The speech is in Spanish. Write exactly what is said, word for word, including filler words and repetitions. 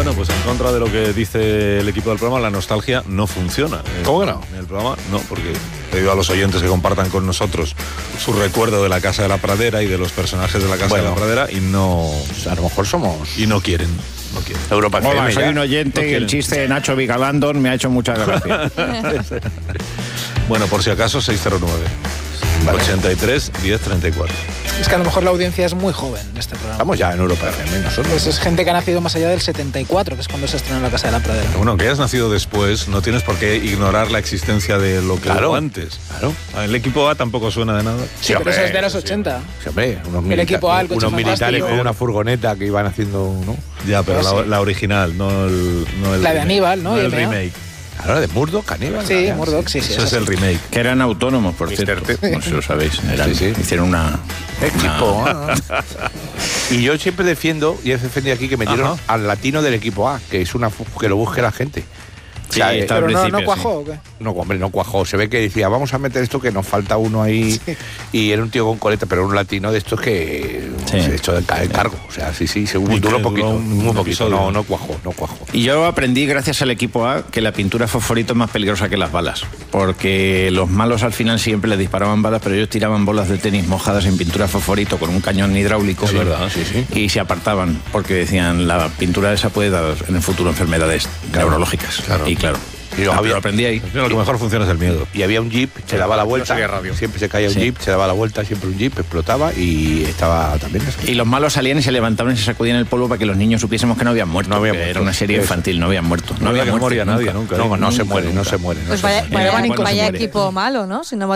Bueno, pues en contra de lo que dice el equipo del programa, la nostalgia no funciona. ¿Cómo que no? En el programa no, porque he pedido a los oyentes que compartan con nosotros su recuerdo de la Casa de la Pradera y de los personajes de la Casa bueno, de la Pradera y no... A lo mejor somos... Y no quieren. No quieren. Europa F M. Hola, soy ya. un oyente No y el chiste de Nacho Vigalandón me ha hecho mucha gracia. Bueno, por si acaso, seis cero nueve. Vale. ochenta y tres, diez, treinta y cuatro. Es que a lo mejor la audiencia es muy joven en este programa. Estamos ya en Europa F M nosotros. Pues es gente que ha nacido más allá del setenta y cuatro, que es cuando se estrenó La Casa de la Pradera. Bueno, que hayas nacido después, no tienes por qué ignorar la existencia de lo que Claro, hubo antes. Claro. El equipo A tampoco suena de nada. Sí, pero hombre, eso es de los sí. ochenta. Sí, hombre, unos, El milita- equipo A, el coche unos militares fantástico. con una furgoneta que iban haciendo, ¿no? Ya, pero Pero la, sí. la original, no el, no el La de remake, Aníbal, ¿no? el Y M A. remake. Claro, de Murdoch, Caníbal. Sí, ya, Murdoch, sí, sí. Eso es el remake. Que eran autónomos, por mister cierto. T. No sé si lo sabéis. Eran, Sí, sí. Hicieron una... Equipo una- A. Y yo siempre defiendo, y he defendido aquí, que metieron Ajá. al latino del equipo A, que es una fu- que lo busque la gente. Sí, O sea, está al Pero no, principio, no cuajó, sí. ¿o qué? No, hombre, no cuajó. Se ve que decía, vamos a meter esto que nos falta uno ahí. Sí. Y era un tío con coleta, pero un latino de estos que Sí. se echó de ca- de cargo. O sea, sí, sí, se Y que duró duró poquito. un- Muy un poquito. episodio. No, no cuajó, no cuajó. Y yo aprendí, gracias al equipo A, que la pintura fosforito es más peligrosa que las balas. Porque los malos al final siempre les disparaban balas, pero ellos tiraban bolas de tenis mojadas en pintura fosforito con un cañón hidráulico. Es verdad, sí, sí. Y se apartaban, porque decían, la pintura esa puede dar en el futuro enfermedades neurológicas. claro. Y claro, Y lo ah, había- lo aprendí ahí. Lo que mejor funciona es el miedo. Y había un jeep, se daba la vuelta. sabía radio. Siempre se caía un Sí. jeep, se daba la vuelta, siempre un jeep, explotaba y estaba también eso. Y los malos salían y se levantaban y se sacudían el polvo para que los niños supiésemos que no habían muerto. No habían que muerto. Era una serie Eso. infantil, no habían muerto. No había que muerto moría nadie nunca. No, no se nunca, muere, no nunca. se muere. no Pues se vaya, muere. vaya, Eh, vaya cuando se muere. equipo malo, ¿no? Si no